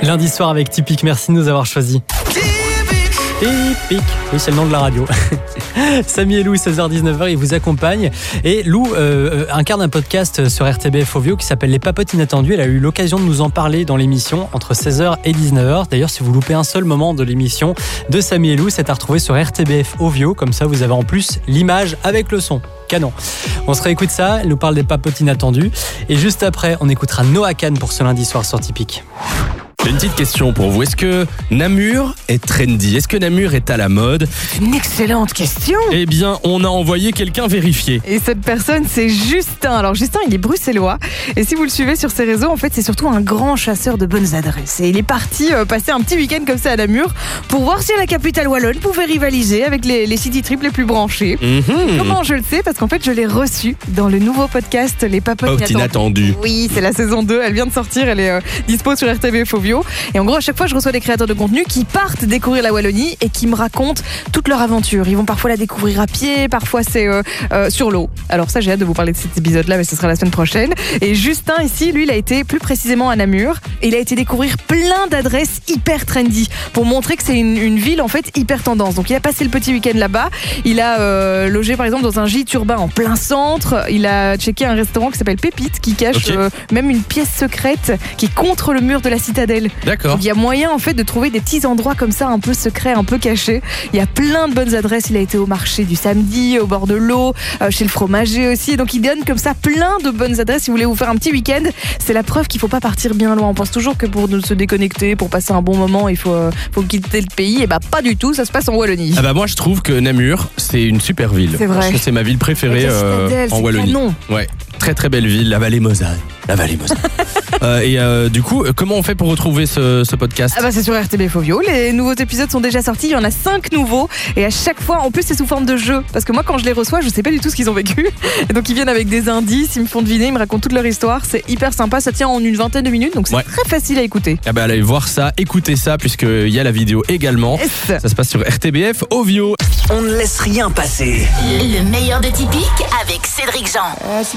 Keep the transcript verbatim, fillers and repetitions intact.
Lundi soir avec Typique, merci de nous avoir choisis. Typique, oui, c'est le nom de la radio. Samy et Lou, seize heures dix-neuf heures, ils vous accompagnent. Et Lou euh, incarne un podcast sur R T B F Ovio qui s'appelle Les Papotes Inattendues. Elle a eu l'occasion de nous en parler dans l'émission entre seize heures et dix-neuf heures. D'ailleurs, si vous loupez un seul moment de l'émission de Samy et Lou, c'est à retrouver sur R T B F Ovio. Comme ça, vous avez en plus l'image avec le son. Canon. On se réécoute ça, elle nous parle des Papotes Inattendues. Et juste après, on écoutera Noah Kahn pour ce lundi soir sur Typique. J'ai une petite question pour vous. Est-ce que Namur est trendy ? Est-ce que Namur est à la mode ? Une excellente question. Eh bien, on a envoyé quelqu'un vérifier. Et cette personne, c'est Justin. Alors Justin, il est bruxellois. Et si vous le suivez sur ses réseaux, en fait, c'est surtout un grand chasseur de bonnes adresses. Et il est parti euh, passer un petit week-end comme ça à Namur pour voir si la capitale wallonne pouvait rivaliser avec les, les city trips les plus branchés. Mm-hmm. Comment je le sais ? Parce qu'en fait, je l'ai reçu dans le nouveau podcast Les Papotes Papotes Inattendues. Inattendues. Oui, c'est la saison deux. Elle vient de sortir. Elle est euh, dispo sur R T B F Ovio. Et en gros, à chaque fois, je reçois des créateurs de contenu qui partent découvrir la Wallonie et qui me racontent toute leur aventure. Ils vont parfois la découvrir à pied, parfois c'est euh, euh, sur l'eau. Alors ça, j'ai hâte de vous parler de cet épisode-là, mais ce sera la semaine prochaine. Et Justin, ici, lui, il a été plus précisément à Namur. Et il a été découvrir plein d'adresses hyper trendy pour montrer que c'est une, une ville, en fait, hyper tendance. Donc, il a passé le petit week-end là-bas. Il a euh, logé, par exemple, dans un gîte urbain en plein centre. Il a checké un restaurant qui s'appelle Pépite, qui cache Okay. euh, même une pièce secrète qui est contre le mur de la citadelle. D'accord. Donc il y a moyen en fait de trouver des petits endroits comme ça un peu secrets, un peu cachés. Il y a plein de bonnes adresses. Il a été au marché du samedi, au bord de l'eau, euh, chez le fromager aussi. Donc il donne comme ça plein de bonnes adresses. Si vous voulez vous faire un petit week-end, c'est la preuve qu'il faut pas partir bien loin. On pense toujours que pour se déconnecter, pour passer un bon moment, il faut, euh, faut quitter le pays. Et bah pas du tout, ça se passe en Wallonie. Ah bah moi je trouve que Namur c'est une super ville. C'est vrai. Je trouve que c'est ma ville préférée Avec la euh, citadelle, en c'est Wallonie. canon. Ouais, très très belle ville, la vallée Moselle. La vallée Moselle. euh, et euh, du coup, comment on fait pour retrouver ce, ce podcast ? Ah bah c'est sur R T B F Ovio, les nouveaux épisodes sont déjà sortis, il y en a cinq nouveaux et à chaque fois, en plus c'est sous forme de jeu parce que moi quand je les reçois, je sais pas du tout ce qu'ils ont vécu et donc ils viennent avec des indices, ils me font deviner, ils me racontent toute leur histoire, c'est hyper sympa, ça tient en une vingtaine de minutes donc c'est Ouais. très facile à écouter. Ah bah allez voir ça, écoutez ça puisqu'il y a la vidéo également. Yes. Ça se passe sur R T B F Ovio. On ne laisse rien passer. Le meilleur de Typique avec Cédric Jean. Euh, si